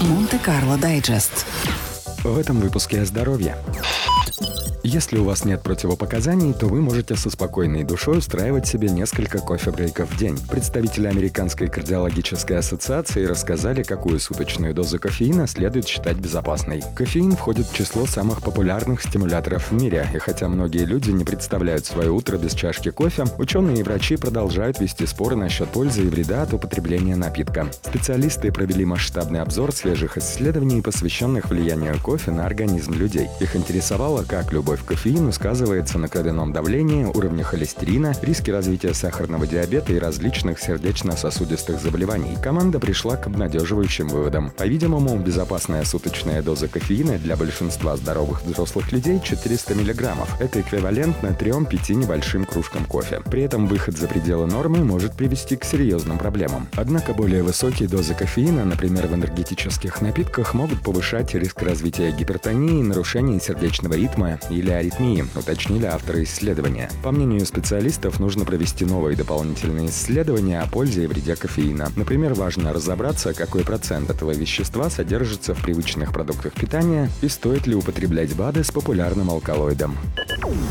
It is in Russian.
Монте-Карло Дайджест. В этом выпуске о здоровье. Если у вас нет противопоказаний, то вы можете со спокойной душой устраивать себе несколько кофе-брейков в день. Представители Американской кардиологической ассоциации рассказали, какую суточную дозу кофеина следует считать безопасной. Кофеин входит в число самых популярных стимуляторов в мире, и хотя многие люди не представляют свое утро без чашки кофе, ученые и врачи продолжают вести споры насчет пользы и вреда от употребления напитка. Специалисты провели масштабный обзор свежих исследований, посвященных влиянию кофе на организм людей. Их интересовало, как любовь к кофеину сказывается на кровяном давлении, уровне холестерина, риске развития сахарного диабета и различных сердечно-сосудистых заболеваний. Команда пришла к обнадеживающим выводам. По-видимому, безопасная суточная доза кофеина для большинства здоровых взрослых людей 400 мг. Это эквивалентно 3-5 небольшим кружкам кофе. При этом выход за пределы нормы может привести к серьезным проблемам. Однако более высокие дозы кофеина, например, в энергетических напитках, могут повышать риск развития гипертонии, нарушения сердечного ритма или аритмии, уточнили авторы исследования. По мнению специалистов, нужно провести новые дополнительные исследования о пользе и вреде кофеина. Например, важно разобраться, какой процент этого вещества содержится в привычных продуктах питания и стоит ли употреблять БАДы с популярным алкалоидом.